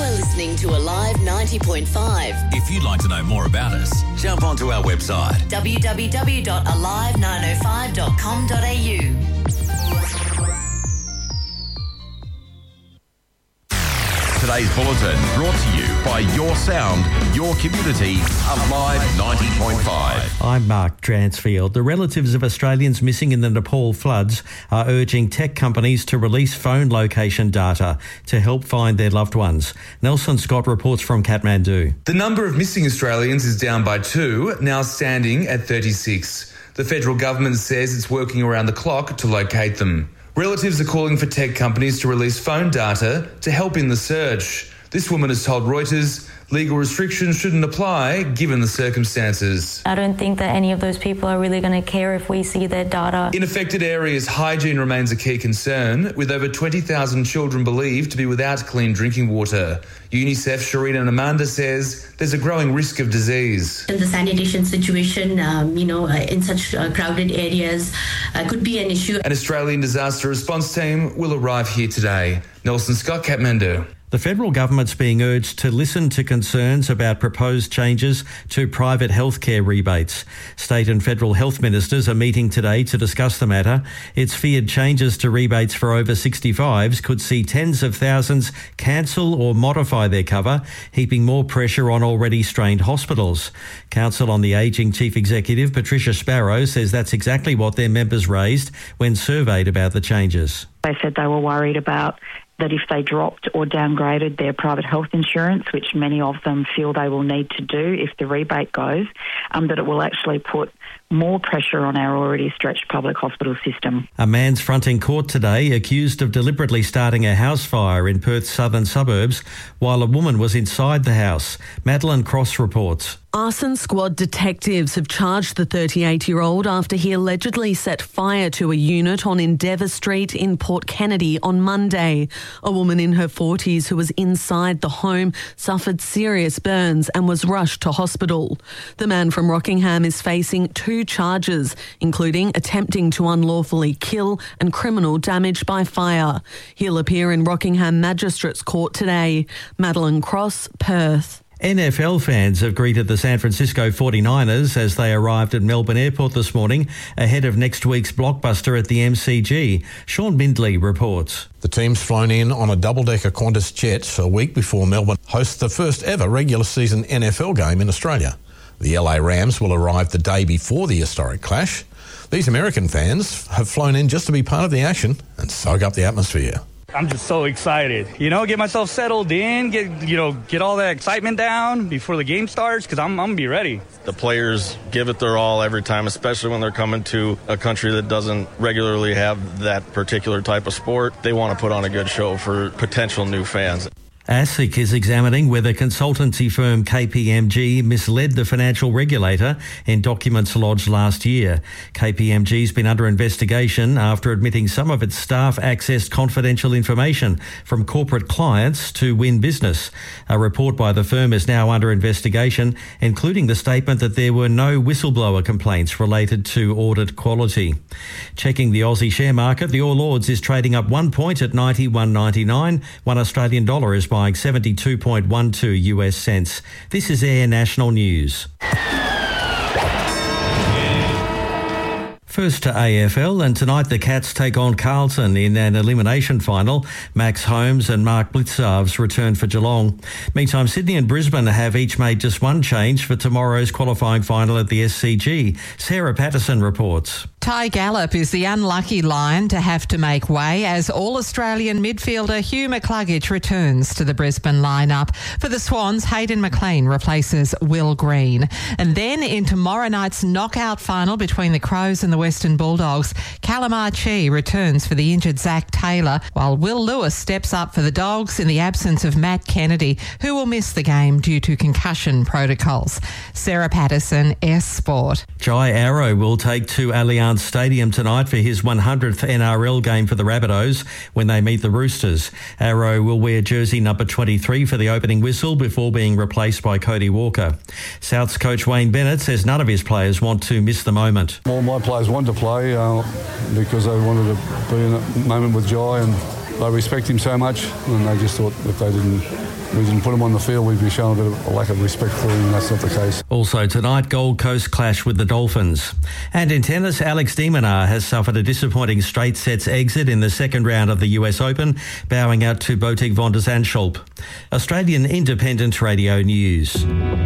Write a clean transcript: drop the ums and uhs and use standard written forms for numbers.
are listening to Alive 90.5. If you'd like to know more about us, jump onto our website www.alive905.com.au. Today's bulletin brought to you by Your Sound, Your Community, Alive 90.5. I'm Mark Dransfield. The relatives of Australians missing in the Nepal floods are urging tech companies to release phone location data to help find their loved ones. Nelson Scott reports from Kathmandu. The number of missing Australians is down by 2, now standing at 36. The federal government says it's working around the clock to locate them. Relatives are calling for tech companies to release phone data to help in the search. This woman has told Reuters legal restrictions shouldn't apply given the circumstances. I don't think that any of those people are really going to care if we see their data. In affected areas, hygiene remains a key concern, with over 20,000 children believed to be without clean drinking water. UNICEF Sharina Namanda says there's a growing risk of disease. The sanitation situation, in such crowded areas could be an issue. An Australian disaster response team will arrive here today. Nelson Scott, Kathmandu. The federal government's being urged to listen to concerns about proposed changes to private healthcare rebates. State and federal health ministers are meeting today to discuss the matter. It's feared changes to rebates for over 65s could see tens of thousands cancel or modify their cover, heaping more pressure on already strained hospitals. Council on the Ageing Chief Executive Patricia Sparrow says that's exactly what their members raised when surveyed about the changes. They said they were worried about that if they dropped or downgraded their private health insurance, which many of them feel they will need to do if the rebate goes, that it will actually put more pressure on our already stretched public hospital system. A man's fronting court today accused of deliberately starting a house fire in Perth's southern suburbs while a woman was inside the house. Madeline Cross reports. Arson Squad detectives have charged the 38-year-old after he allegedly set fire to a unit on Endeavour Street in Port Kennedy on Monday. A woman in her 40s who was inside the home suffered serious burns and was rushed to hospital. The man from Rockingham is facing 2 charges, including attempting to unlawfully kill and criminal damage by fire. He'll appear in Rockingham Magistrates Court today. Madeline Cross, Perth. NFL fans have greeted the San Francisco 49ers as they arrived at Melbourne Airport this morning ahead of next week's blockbuster at the MCG. Sean Bindley reports. The team's flown in on a double-decker Qantas jet a week before Melbourne hosts the first ever regular season NFL game in Australia. The LA Rams will arrive the day before the historic clash. These American fans have flown in just to be part of the action and soak up the atmosphere. I'm just so excited, get myself settled in, get all that excitement down before the game starts, because I'm going to be ready. The players give it their all every time, especially when they're coming to a country that doesn't regularly have that particular type of sport. They want to put on a good show for potential new fans. ASIC is examining whether consultancy firm KPMG misled the financial regulator in documents lodged last year. KPMG's been under investigation after admitting some of its staff accessed confidential information from corporate clients to win business. A report by the firm is now under investigation, including the statement that there were no whistleblower complaints related to audit quality. Checking the Aussie share market, the All Ords is trading up 1 point at 91.99. $1 Australian dollar is buying 72.12 US cents. This is Air National News. First to AFL, and tonight the Cats take on Carlton in an elimination final. Max Holmes and Mark Blitzarves return for Geelong. Meantime, Sydney and Brisbane have each made just one change for tomorrow's qualifying final at the SCG. Sarah Patterson reports. Ty Gallop is the unlucky Lion to have to make way as All-Australian midfielder Hugh McCluggage returns to the Brisbane lineup. For the Swans, Hayden McLean replaces Will Green. And then in tomorrow night's knockout final between the Crows and the Western Bulldogs, Callum Archie returns for the injured Zach Taylor, while Will Lewis steps up for the Dogs in the absence of Matt Kennedy, who will miss the game due to concussion protocols. Sarah Patterson, S Sport. Jai Arrow will take to Allianz Stadium tonight for his 100th NRL game for the Rabbitohs when they meet the Roosters. Arrow will wear jersey number 23 for the opening whistle before being replaced by Cody Walker. South's coach Wayne Bennett says none of his players want to miss the moment. Well, my players wanted to play because they wanted to be in a moment with Jai, and they respect him so much, and they just thought if we didn't put him on the field, we'd be showing a bit of a lack of respect for him, and that's not the case. Also tonight, Gold Coast clash with the Dolphins. And in tennis, Alex de Minaur has suffered a disappointing straight sets exit in the second round of the US Open, bowing out to Botic van der Zandschulp. Australian Independent Radio News.